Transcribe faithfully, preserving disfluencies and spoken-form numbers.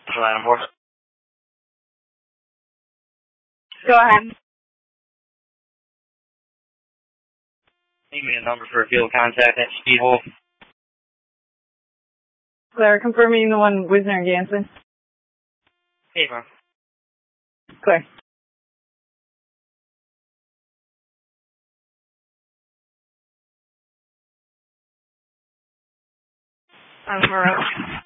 Line four. Go ahead. Give me a number for a field contact at speed hold. Clear. Confirming the one Wisner and Ganson. Hey, man. Clear. I'm Moreau.